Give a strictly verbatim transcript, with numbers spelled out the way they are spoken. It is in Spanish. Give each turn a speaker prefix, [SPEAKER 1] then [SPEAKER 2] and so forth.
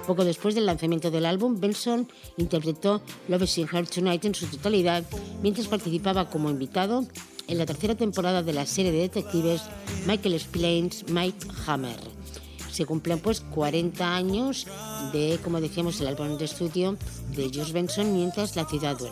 [SPEAKER 1] Poco después del lanzamiento del álbum, Benson interpretó Love is in Here Tonight en su totalidad, mientras participaba como invitado en la tercera temporada de la serie de detectives Michael Explains Mike Hammer. Se cumplen pues cuarenta años de, como decíamos, el álbum de estudio de George Benson, Mientras la ciudad duerme.